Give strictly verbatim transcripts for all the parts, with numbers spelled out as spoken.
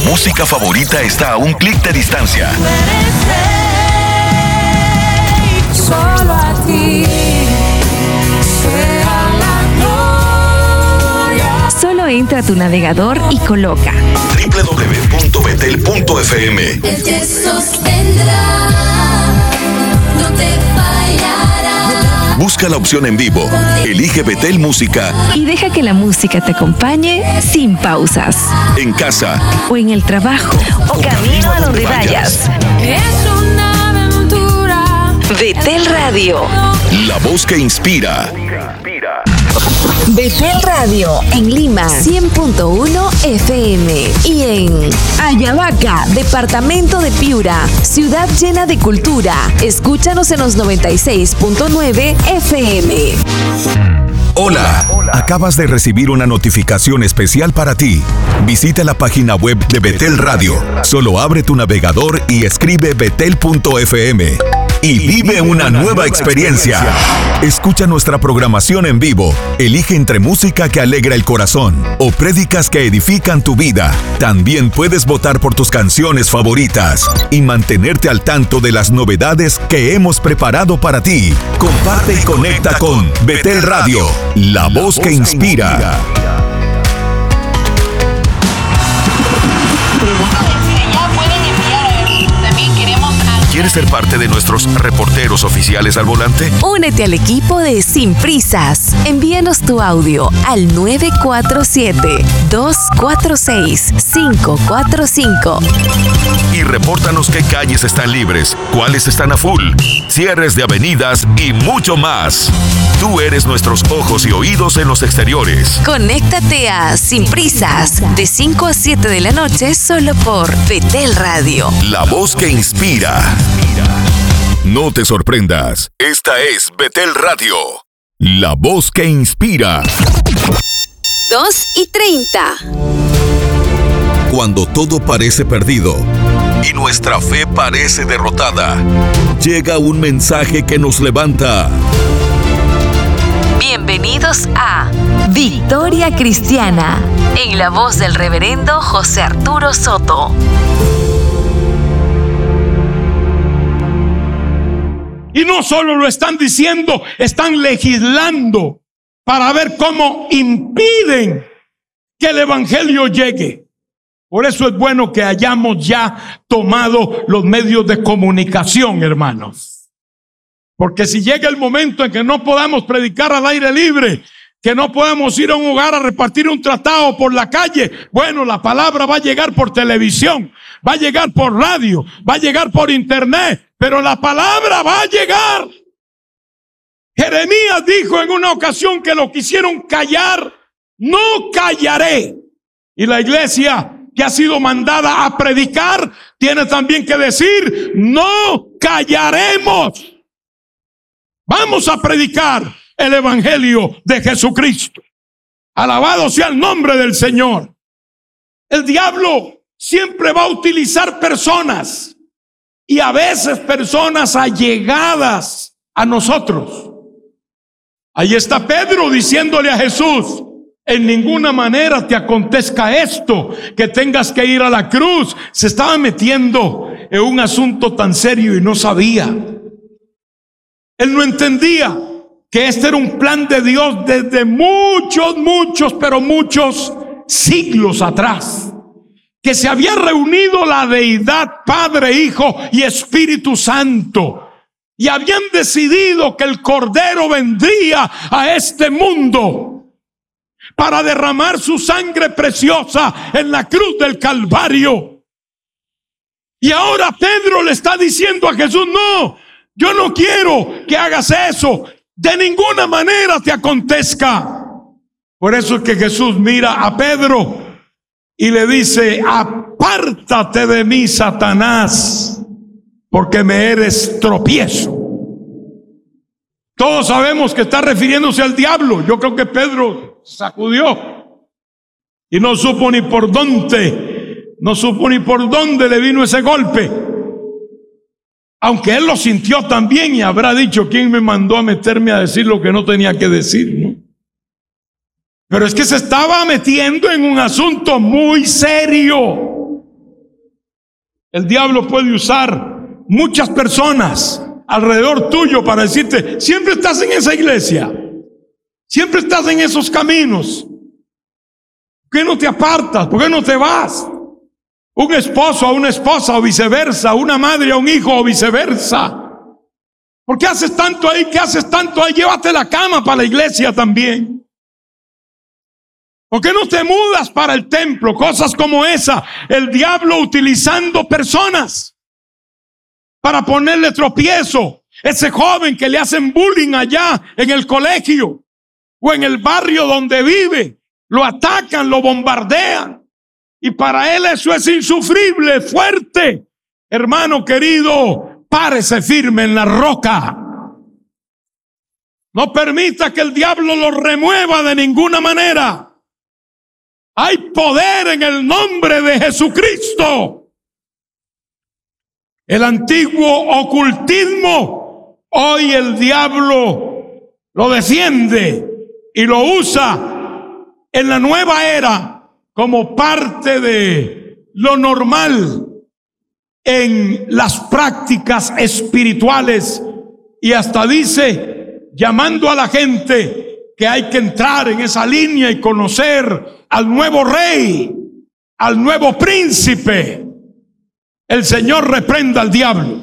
música favorita está a un clic de distancia. Solo a ti sea la gloria. Solo entra a tu navegador y coloca doble u doble u doble u punto betel punto efe eme. Él te sostendrá, no te fallará. Busca la opción en vivo, elige Betel Música y deja que la música te acompañe sin pausas. En casa o en el trabajo o camino a donde vayas. Es una aventura. Betel Radio, la voz que inspira. Betel Radio en Lima cien punto uno efe eme y en Ayabaca, departamento de Piura, ciudad llena de cultura. Escúchanos en los noventa y seis punto nueve efe eme. Hola, acabas de recibir una notificación especial para ti. Visita la página web de Betel Radio. Solo abre tu navegador y escribe betel punto efe eme. Y vive una nueva experiencia. Escucha nuestra programación en vivo. Elige entre música que alegra el corazón o prédicas que edifican tu vida. También puedes votar por tus canciones favoritas y mantenerte al tanto de las novedades que hemos preparado para ti. Comparte y conecta con Betel Radio, la voz que inspira. ¿Quieres ser parte de nuestros reporteros oficiales al volante? Únete al equipo de Sin Prisas. Envíanos tu audio al nueve cuatro siete, dos cuatro seis, cinco cuatro cinco. Y repórtanos qué calles están libres, cuáles están a full, cierres de avenidas y mucho más. Tú eres nuestros ojos y oídos en los exteriores. Conéctate a Sin Prisas de cinco a siete de la noche solo por Betel Radio, la voz que inspira. No te sorprendas, esta es Betel Radio, la voz que inspira. dos y treinta. Cuando todo parece perdido y nuestra fe parece derrotada, llega un mensaje que nos levanta. Bienvenidos a Victoria Cristiana, en la voz del reverendo José Arturo Soto. Y no solo lo están diciendo, están legislando para ver cómo impiden que el evangelio llegue. Por eso es bueno que hayamos ya tomado los medios de comunicación, hermanos. Porque si llega el momento en que no podamos predicar al aire libre, que no podemos ir a un hogar a repartir un tratado por la calle, bueno, la palabra va a llegar por televisión, va a llegar por radio, va a llegar por internet, pero la palabra va a llegar. Jeremías dijo en una ocasión que lo quisieron callar, no callaré. Y la iglesia que ha sido mandada a predicar tiene también que decir, no callaremos. Vamos a predicar el evangelio de Jesucristo. Alabado sea el nombre del Señor. El diablo siempre va a utilizar personas, y a veces personas allegadas a nosotros. Ahí está Pedro diciéndole a Jesús, en ninguna manera te acontezca esto, que tengas que ir a la cruz. Se estaba metiendo en un asunto tan serio y no sabía. Él no entendía que este era un plan de Dios desde muchos, muchos, pero muchos siglos atrás. Que se había reunido la deidad, Padre, Hijo y Espíritu Santo. Y habían decidido que el Cordero vendría a este mundo para derramar su sangre preciosa en la cruz del Calvario. Y ahora Pedro le está diciendo a Jesús, no, yo no quiero que hagas eso. De ninguna manera te acontezca. Por eso es que Jesús mira a Pedro y le dice, apártate de mí, Satanás, porque me eres tropiezo. Todos sabemos que está refiriéndose al diablo. Yo creo que Pedro sacudió y no supo ni por dónde, no supo ni por dónde le vino ese golpe. Aunque él lo sintió también y habrá dicho, ¿quién me mandó a meterme a decir lo que no tenía que decir? ¿No? Pero es que se estaba metiendo en un asunto muy serio. El diablo puede usar muchas personas alrededor tuyo para decirte, siempre estás en esa iglesia, siempre estás en esos caminos. ¿Por qué no te apartas? ¿Por qué no te vas? Un esposo a una esposa o viceversa, una madre a un hijo o viceversa. ¿Por qué haces tanto ahí? ¿Qué haces tanto ahí? Llévate la cama para la iglesia también. ¿Por qué no te mudas para el templo? Cosas como esa. El diablo utilizando personas para ponerle tropiezo. Ese joven que le hacen bullying allá en el colegio o en el barrio donde vive. Lo atacan, lo bombardean. Y para él eso es insufrible, fuerte. Hermano querido, párese firme en la roca. No permita que el diablo lo remueva de ninguna manera. Hay poder en el nombre de Jesucristo. El antiguo ocultismo, hoy el diablo lo defiende y lo usa en la nueva era como parte de lo normal en las prácticas espirituales, y hasta dice, llamando a la gente, que hay que entrar en esa línea y conocer al nuevo rey, al nuevo príncipe. El Señor reprenda al diablo.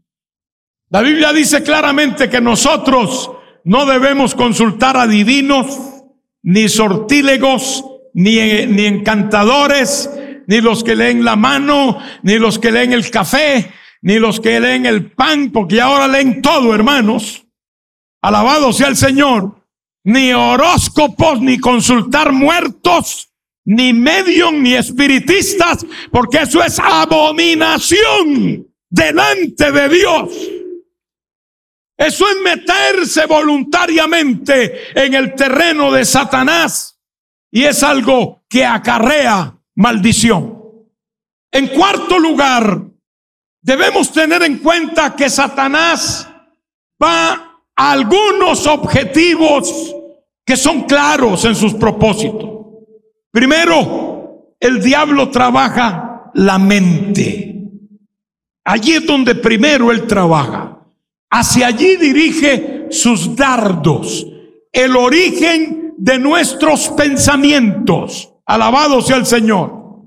La Biblia dice claramente que nosotros no debemos consultar a divinos, ni sortílegos, ni, ni encantadores, ni los que leen la mano, ni los que leen el café, ni los que leen el pan, porque ahora leen todo, hermanos. Alabado sea el Señor. Ni horóscopos, ni consultar muertos, ni medium, ni espiritistas, porque eso es abominación delante de Dios. Eso es meterse voluntariamente en el terreno de Satanás, y es algo que acarrea maldición. En cuarto lugar, debemos tener en cuenta que Satanás va a algunos objetivos que son claros en sus propósitos. Primero, el diablo trabaja la mente. Allí es donde primero él trabaja. Hacia allí dirige sus dardos, el origen de nuestros pensamientos. Alabado sea el Señor.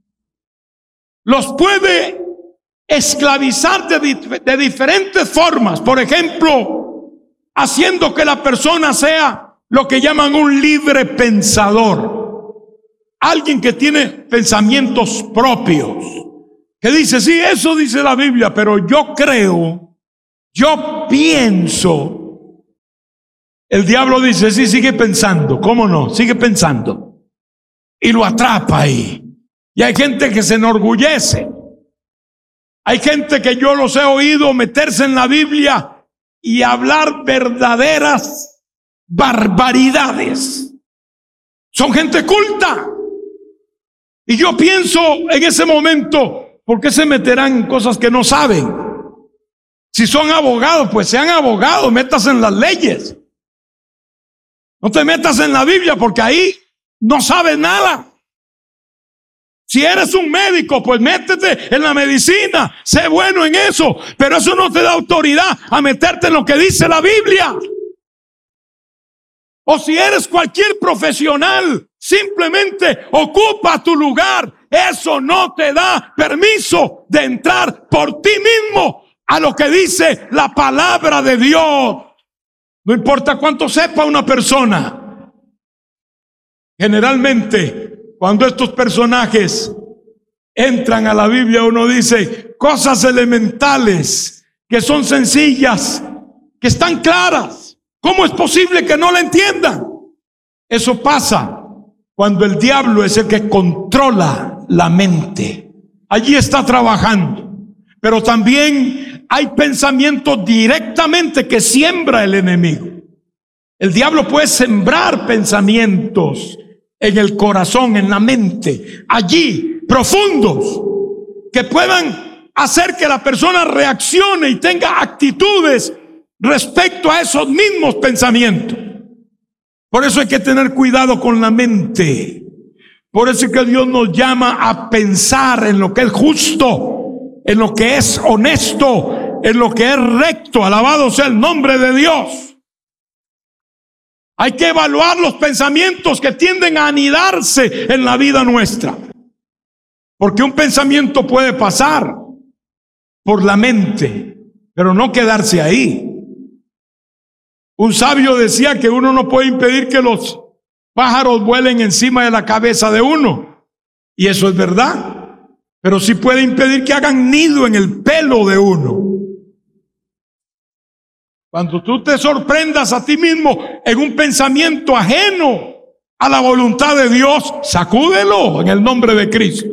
Los puede esclavizar de, de diferentes formas. Por ejemplo, haciendo que la persona sea lo que llaman un libre pensador. Alguien que tiene pensamientos propios. Que dice, sí, eso dice la Biblia, pero yo creo, yo pienso. El diablo dice, sí, sigue pensando. ¿Cómo no? Sigue pensando. Y lo atrapa ahí. Y hay gente que se enorgullece. Hay gente que yo los he oído meterse en la Biblia y hablar verdaderas barbaridades. Son gente culta. Y yo pienso en ese momento, ¿por qué se meterán en cosas que no saben? Si son abogados, pues sean abogados, métase en las leyes. No te metas en la Biblia, porque ahí no sabes nada. Si eres un médico, pues métete en la medicina, sé bueno en eso, pero eso no te da autoridad a meterte en lo que dice la Biblia. O si eres cualquier profesional, simplemente ocupa tu lugar. Eso no te da permiso de entrar por ti mismo a lo que dice la palabra de Dios. No importa cuánto sepa una persona. Generalmente, cuando estos personajes entran a la Biblia, uno dice cosas elementales que son sencillas, que están claras. ¿Cómo es posible que no la entiendan? Eso pasa cuando el diablo es el que controla la mente. Allí está trabajando. Pero también hay pensamientos directamente que siembra el enemigo. El diablo puede sembrar pensamientos en el corazón, en la mente, allí, profundos, que puedan hacer que la persona reaccione y tenga actitudes respecto a esos mismos pensamientos. Por eso hay que tener cuidado con la mente. Por eso es que Dios nos llama a pensar en lo que es justo, en lo que es honesto, en lo que es recto. Alabado sea el nombre de Dios. Hay que evaluar los pensamientos que tienden a anidarse en la vida nuestra. Porque un pensamiento puede pasar por la mente, pero no quedarse ahí. Un sabio decía que uno no puede impedir que los pájaros vuelen encima de la cabeza de uno. Y eso es verdad. Pero sí puede impedir que hagan nido en el pelo de uno. Cuando tú te sorprendas a ti mismo en un pensamiento ajeno a la voluntad de Dios, sacúdelo en el nombre de Cristo.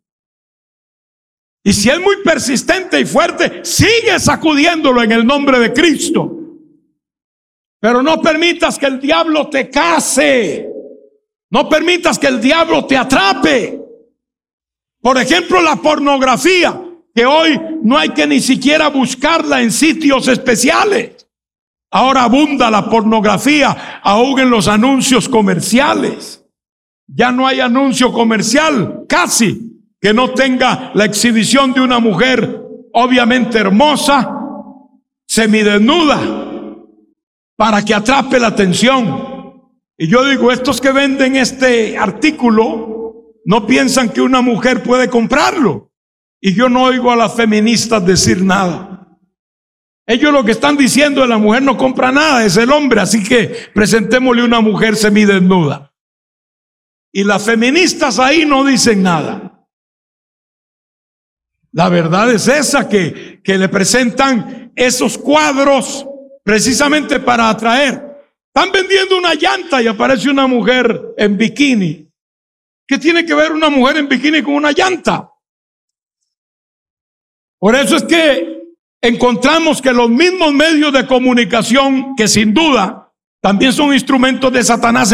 Y si es muy persistente y fuerte, sigue sacudiéndolo en el nombre de Cristo. Pero no permitas que el diablo te case. No permitas que el diablo te atrape. Por ejemplo, la pornografía, que hoy no hay que ni siquiera buscarla en sitios especiales. Ahora abunda la pornografía aún en los anuncios comerciales. Ya no hay anuncio comercial, casi, que no tenga la exhibición de una mujer obviamente hermosa, semidesnuda, para que atrape la atención. Y yo digo, estos que venden este artículo no piensan que una mujer puede comprarlo. Y yo no oigo a las feministas decir nada. Ellos lo que están diciendo es: la mujer no compra nada, es el hombre, así que presentémosle una mujer semidesnuda. Y las feministas ahí no dicen nada. La verdad es esa, que, que le presentan esos cuadros precisamente para atraer. Están vendiendo una llanta y aparece una mujer en bikini. ¿Qué tiene que ver una mujer en bikini con una llanta? Por eso es que encontramos que los mismos medios de comunicación, que sin duda también son instrumentos de Satanás,